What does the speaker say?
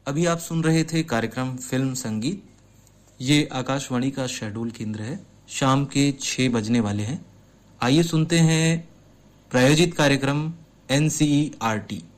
अभी आप सुन रहे थे कार्यक्रम फिल्म संगीत। ये आकाशवाणी का शेड्यूल केंद्र है। शाम के 6 बजने वाले हैं। आइए सुनते हैं प्रायोजित कार्यक्रम NCERT।